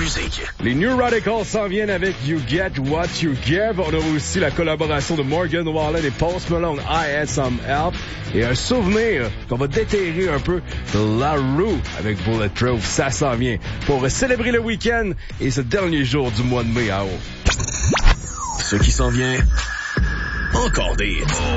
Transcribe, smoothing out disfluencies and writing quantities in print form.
musique. Les New Radicals s'en viennent avec You Get What You Give. On a aussi la collaboration de Morgan Wallen et Post Malone, I Had Some Help. Et un souvenir qu'on va déterrer un peu de La Rue avec Bulletproof. Ça s'en vient pour célébrer le week-end et ce dernier jour du mois de mai à haut. Ce qui s'en vient, encore des hits.